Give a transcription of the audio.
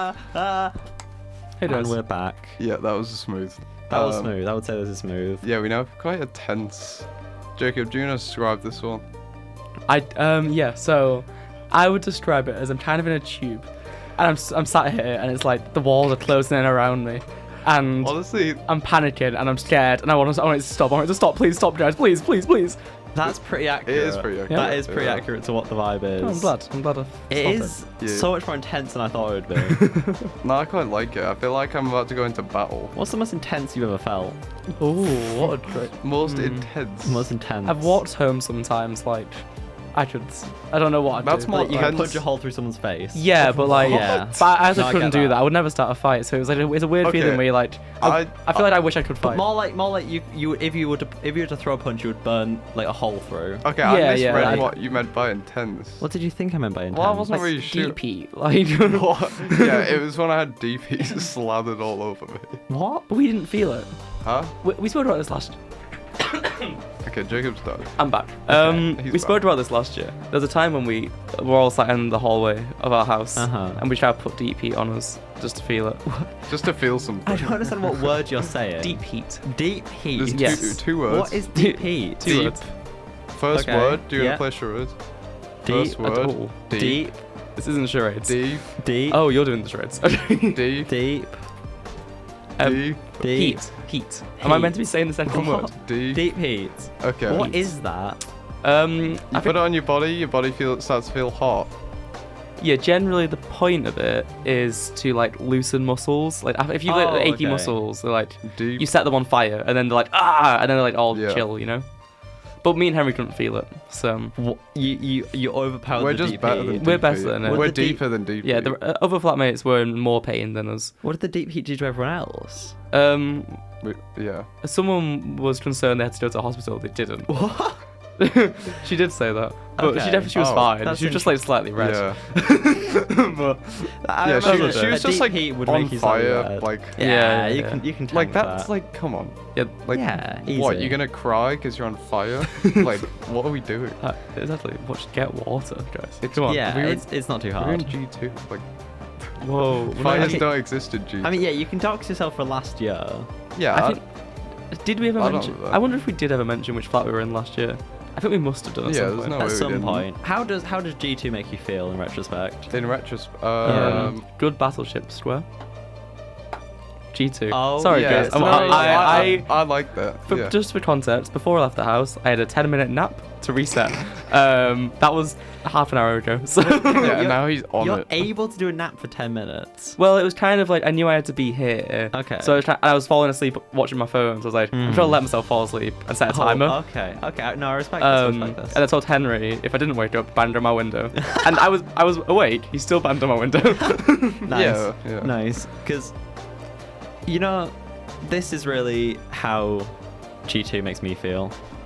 Hey, And guys. we're back. Yeah, that was smooth. That was smooth. I would say this is smooth. Yeah, we now have quite a tense. Jacob, do you want to describe this one? Yeah, so I would describe it as I'm kind of in a tube, and I'm sat here, and it's like the walls are closing in around me, and Honestly, I'm panicking, and I'm scared, and I want it to stop. I want it to stop. Please stop, guys. Please, please, please. That's pretty accurate. it is pretty accurate. That is pretty yeah. accurate to what the vibe is. Oh, I'm glad. I'm glad. It is Yeah. so much more intense than I thought it would be. No, I quite like it. I feel like I'm about to go into battle. What's the most intense you've ever felt? Oh, what a great. Most intense. Most intense. I've walked home sometimes, like, I don't know what I'd That's do. more but, You like, can punch a hole through someone's face. yeah, but like, Yeah. but I No, I couldn't get do that. that. I would never start a fight. So it was like it's a weird Okay. feeling where you're like, I feel like I wish I could But fight. more like you if you were to throw a punch, you would burn like a hole through. Okay, Yeah, I yeah, misread like- what you meant by intense. What did you think I meant by intense? Well, I wasn't Like, really sure. deep heat, like. What? Yeah, it was when I had DP slathered all over me. What? But we didn't feel it. Huh? We spoke about this last. Okay, Jacob's done. I'm back. he's We spoke about this last year. There was a time when we were all sat in the hallway of our house, Uh-huh. and we tried to put deep heat on us just to feel it. Just to feel something. I don't understand what word you're saying. Deep heat. Deep heat. There's Yes. two words. What is deep heat? Two Deep. words. First Okay, word, do you yeah. want to play charades? Deep. First word, Oh, Deep. this isn't charades. Deep, Deep. Oh, you're doing the charades. Okay. deep, Deep. deep, Deep. Heat. Am I meant to be saying the second What? word? deep. Deep heat. Okay. What is that? I You think, put it on your body starts to feel hot. yeah, generally the point of it is to like loosen muscles. Like if you've Oh, got achy okay. muscles, they're like Deep. you set them on fire, and then they're like and then they're like all Yeah. chill, you know. But me and Henry couldn't feel it, so What? You overpowered We're the just deep better heat. than We're deep better heat. than it. We're What the deep- deeper than deep. yeah. heat. The other flatmates were in more pain than us. What did the deep heat do to everyone else? Yeah. Someone was concerned they had to go to the hospital. They didn't. What? She did say that, but Okay. she was Oh, fine. that's She was just like slightly red. Yeah. But I Yeah, imagine she a was just deep like heat would on make you slightly fire. red. Like, yeah, Yeah, you yeah. can tank like that's that. like, come on. yeah, Like, Yeah, what? easy. You're gonna cry because you're on fire? Like, what are we doing? exactly. Get water, guys. It's- Come on. Yeah, we were- it's not too We're in hard. G2. Like, Whoa. we're not- fires okay. don't exist in G2. I mean, yeah, you can dox yourself for last year. yeah. I think. Did we ever I don't mention? know that. I wonder if we did ever mention which flat we were in last year. I think we must have done at Yeah, some there's point. no At way we some didn't. point. How does G2 make you feel in retrospect? In retrospect, Good battleship square. G2. Oh, Sorry, yeah, guys. no, I like that. Yeah. Just for context, before I left the house, I had a 10-minute nap to reset. That was half an hour ago. So, Yeah, You're- now he's on You're it. able to do a nap for 10 minutes. well, it was kind of like I knew I had to be here. Okay. So I was falling asleep watching my phone. So I was like, I'm trying to let myself fall asleep and set a timer. Oh, okay. Okay. No, I respect this. I respect this. And I told Henry if I didn't wake up, banged on my window. And I was awake. He still banged on my window. Nice. Yeah. Nice. Because, you know, this is really how G2 makes me feel.